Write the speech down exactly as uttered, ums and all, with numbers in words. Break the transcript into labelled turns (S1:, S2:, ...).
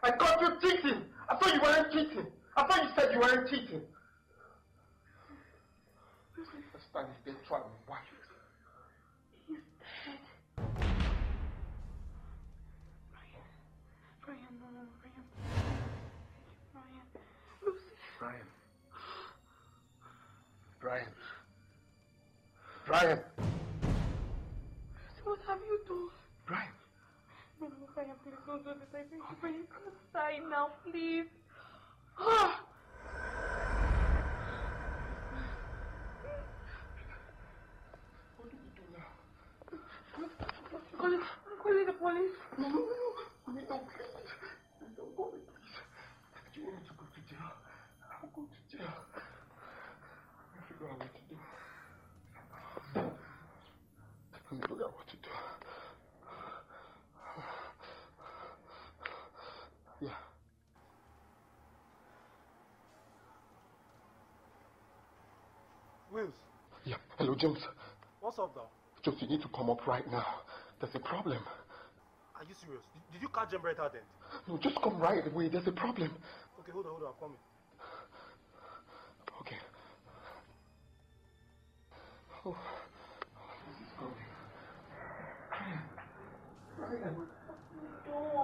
S1: I caught you cheating. I thought you weren't cheating. I thought you said you weren't cheating. This time is dead, try me. Why?
S2: He's dead. Brian. Brian, no, no, Brian. Brian. Lucy.
S1: Brian. Brian. Brian.
S2: Lucy, what have you done?
S1: Brian.
S2: No, no, Brian, please don't do this. I beg you, Brian, you can't die now, please. Ah!
S1: What do we do now?
S2: I'm calling, I'm calling the police.
S1: No, no, no. Please don't, please. Please don't call me, please. Do you want me to go to jail? I'll go to jail. I'll figure out what to do. Let me figure out what to do. Yeah.
S3: Wills.
S1: Yeah. Hello, James.
S3: What's up now?
S1: James, you need to come up right now. There's a problem.
S3: Are you serious? Did, did you catch Jembretta dead?
S1: No, just come right away. There's a problem.
S3: Okay, hold on, hold on. I'm coming.
S1: Okay. Oh, this is going. Brian. Brian.
S2: No.